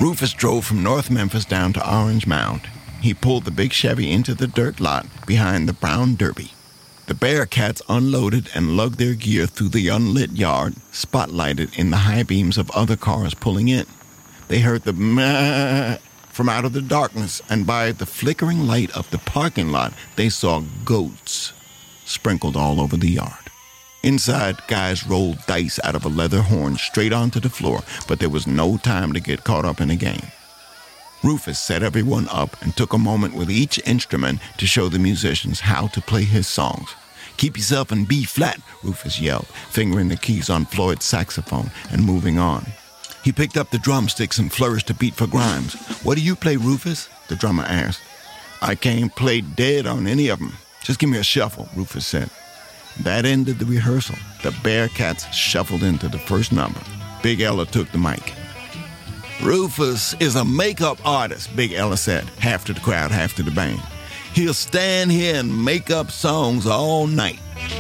Rufus drove from North Memphis down to Orange Mound. He pulled the big Chevy into the dirt lot behind the Brown Derby. The Bearcats unloaded and lugged their gear through the unlit yard, spotlighted in the high beams of other cars pulling in. They heard the meh from out of the darkness, and by the flickering light of the parking lot, they saw goats sprinkled all over the yard. Inside, guys rolled dice out of a leather horn straight onto the floor, but there was no time to get caught up in a game. Rufus set everyone up and took a moment with each instrument to show the musicians how to play his songs. "Keep yourself in B flat," Rufus yelled, fingering the keys on Floyd's saxophone and moving on. He picked up the drumsticks and flourished a beat for Grimes. "What do you play, Rufus?" the drummer asked. "I can't play dead on any of them. Just give me a shuffle," Rufus said. That ended the rehearsal. The Bearcats shuffled into the first number. Big Ella took the mic. "Rufus is a makeup artist," Big Ella said, half to the crowd, half to the band. "He'll stand here and make up songs all night."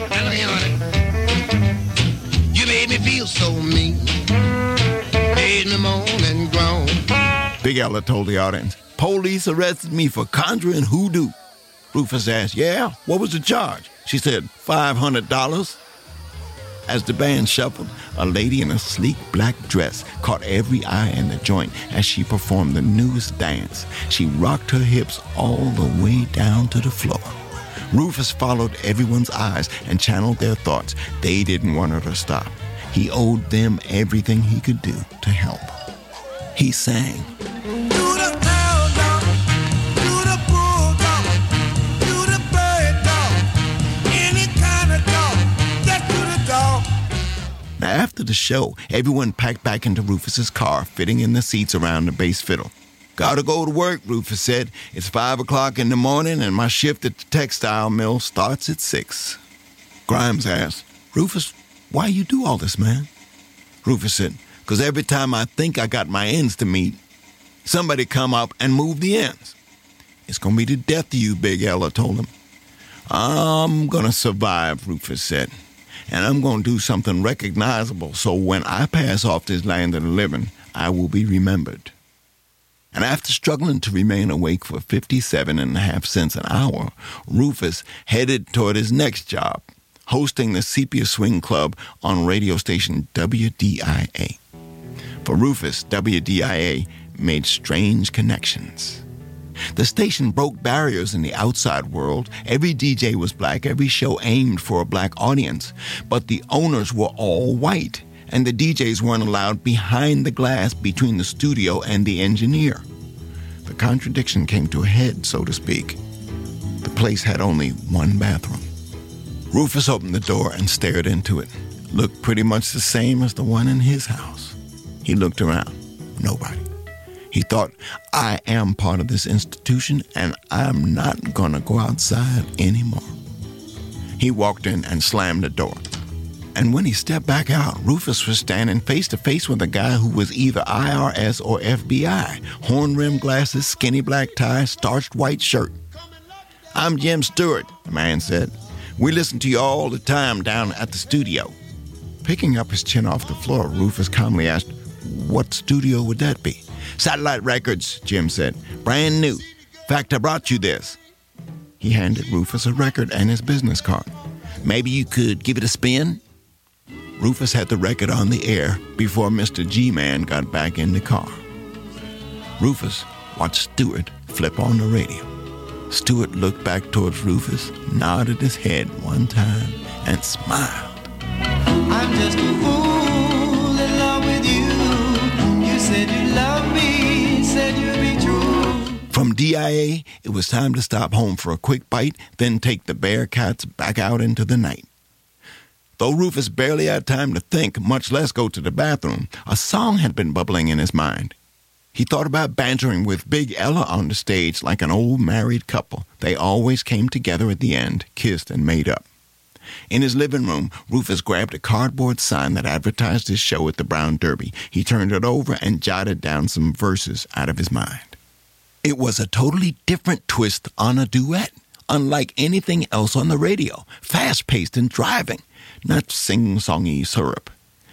"You made me feel so mean. Made me moan and groan." Big Ella told the audience, "Police arrested me for conjuring hoodoo." Rufus asked, "Yeah, what was the charge?" She said, $500. As the band shuffled, a lady in a sleek black dress caught every eye in the joint as she performed the newest dance. She rocked her hips all the way down to the floor. Rufus followed everyone's eyes and channeled their thoughts. They didn't want her to stop. He owed them everything he could do to help. He sang. After the show, everyone packed back into Rufus's car, fitting in the seats around the bass fiddle. "Gotta go to work," Rufus said. "It's 5 o'clock in the morning, and my shift at the textile mill starts at 6. Grimes asked, "Rufus, why you do all this, man?" Rufus said, "'Cause every time I think I got my ends to meet, somebody come up and move the ends." "It's gonna be the death of you," Big Ella told him. "I'm gonna survive," Rufus said. "And I'm going to do something recognizable so when I pass off this land of the living, I will be remembered." And after struggling to remain awake for 57.5 cents an hour, Rufus headed toward his next job, hosting the Sepia Swing Club on radio station WDIA. For Rufus, WDIA made strange connections. The station broke barriers in the outside world. Every DJ was black. Every show aimed for a black audience. But the owners were all white, and the DJs weren't allowed behind the glass between the studio and the engineer. The contradiction came to a head, so to speak. The place had only one bathroom. Rufus opened the door and stared into it. Looked pretty much the same as the one in his house. He looked around. Nobody. He thought, "I am part of this institution, and I'm not going to go outside anymore." He walked in and slammed the door. And when he stepped back out, Rufus was standing face to face with a guy who was either IRS or FBI. Horn-rimmed glasses, skinny black tie, starched white shirt. "I'm Jim Stewart," the man said. "We listen to you all the time down at the studio." Picking up his chin off the floor, Rufus calmly asked, "What studio would that be?" "Satellite Records," Jim said. "Brand new. In fact, I brought you this." He handed Rufus a record and his business card. "Maybe you could give it a spin?" Rufus had the record on the air before Mr. G-Man got back in the car. Rufus watched Stewart flip on the radio. Stewart looked back towards Rufus, nodded his head one time, and smiled. "I'm just a fool in love with you. You said you love me, said you'd be true." From DIA, it was time to stop home for a quick bite, then take the Bearcats back out into the night. Though Rufus barely had time to think, much less go to the bathroom, a song had been bubbling in his mind. He thought about bantering with Big Ella on the stage like an old married couple. They always came together at the end, kissed and made up. In his living room, Rufus grabbed a cardboard sign that advertised his show at the Brown Derby. He turned it over and jotted down some verses out of his mind. It was a totally different twist on a duet, unlike anything else on the radio, fast-paced and driving, not sing-songy syrup.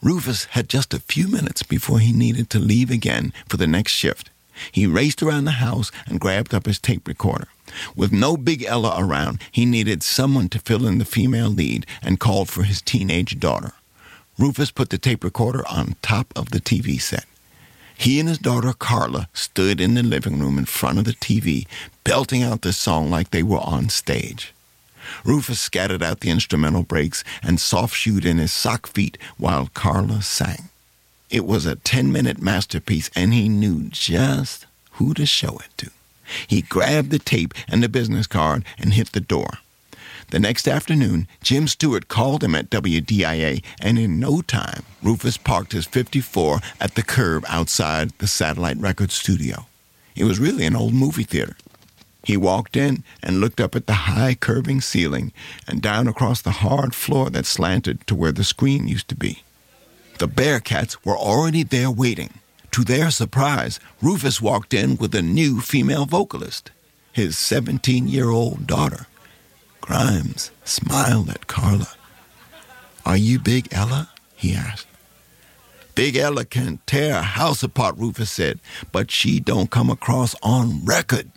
Rufus had just a few minutes before he needed to leave again for the next shift. He raced around the house and grabbed up his tape recorder. With no Big Ella around, he needed someone to fill in the female lead and called for his teenage daughter. Rufus put the tape recorder on top of the TV set. He and his daughter Carla stood in the living room in front of the TV, belting out this song like they were on stage. Rufus scattered out the instrumental breaks and soft-shoed in his sock feet while Carla sang. It was a 10-minute masterpiece, and he knew just who to show it to. He grabbed the tape and the business card and hit the door. The next afternoon, Jim Stewart called him at WDIA, and in no time, Rufus parked his 54 at the curb outside the Satellite Records studio. It was really an old movie theater. He walked in and looked up at the high curving ceiling and down across the hard floor that slanted to where the screen used to be. The Bearcats were already there waiting. To their surprise, Rufus walked in with a new female vocalist, his 17-year-old daughter. Grimes smiled at Carla. "Are you Big Ella?" he asked. "Big Ella can tear a house apart," Rufus said, "but she don't come across on record."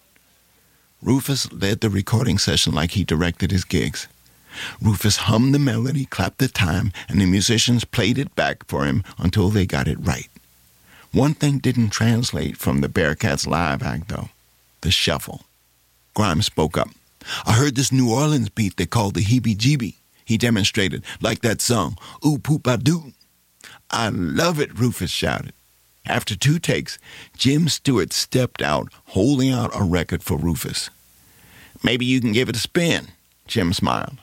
Rufus led the recording session like he directed his gigs. Rufus hummed the melody, clapped the time, and the musicians played it back for him until they got it right. One thing didn't translate from the Bearcats' live act, though: the shuffle. Grimes spoke up. "I heard this New Orleans beat they called the heebie-jeebie," he demonstrated, "like that song, Ooh Poop I Do." "I love it," Rufus shouted. After 2 takes, Jim Stewart stepped out, holding out a record for Rufus. "Maybe you can give it a spin," Jim smiled.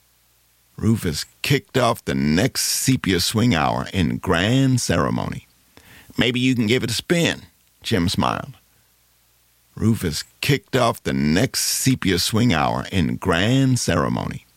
Rufus kicked off the next sepia swing hour in grand ceremony. "Maybe you can give it a spin," Jim smiled. Rufus kicked off the next sepia swing hour in grand ceremony.